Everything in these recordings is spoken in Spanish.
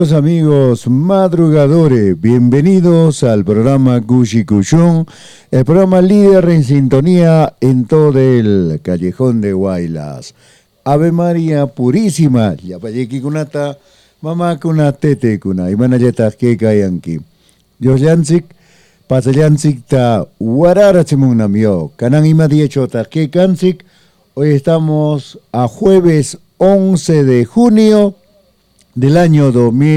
Los amigos madrugadores, bienvenidos al programa Gushi Cushón, el programa líder en sintonía en todo el callejón de Guaylas. Ave María Purísima, yapayeki kunata, mamá kuna tete kuna, imanayeta keka yanki. Dios yansik, pasayansik ta warara chimunamio, kanang ima diechota kekansik. Hoy estamos a jueves 11 de junio del año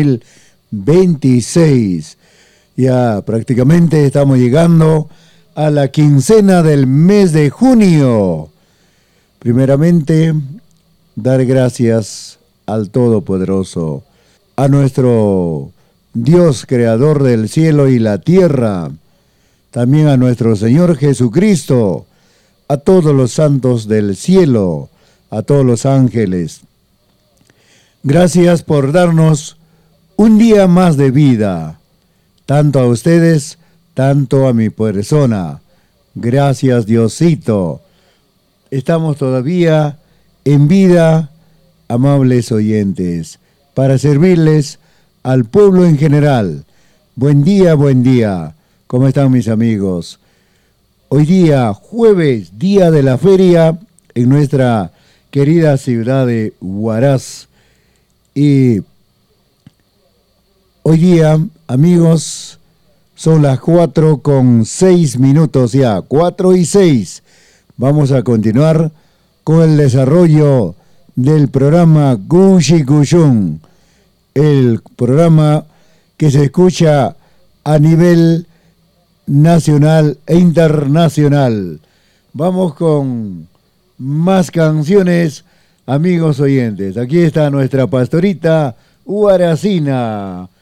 2026. Ya prácticamente estamos llegando a la quincena del mes de junio. Primeramente, dar gracias al Todopoderoso, a nuestro Dios creador del cielo y la tierra, también a nuestro Señor Jesucristo, a todos los santos del cielo, a todos los ángeles. Gracias por darnos un día más de vida, tanto a ustedes, tanto a mi persona. Gracias, Diosito. Estamos todavía en vida, amables oyentes, para servirles al pueblo en general. Buen día, buen día. ¿Cómo están mis amigos? Hoy día, jueves, día de la feria en nuestra querida ciudad de Huaraz. Y hoy día, amigos, son las 4:06 ya, 4:06. Vamos a continuar con el desarrollo del programa Gushi Cushón, el programa que se escucha a nivel nacional e internacional. Vamos con más canciones, amigos oyentes. Aquí está nuestra pastorita Huaracina.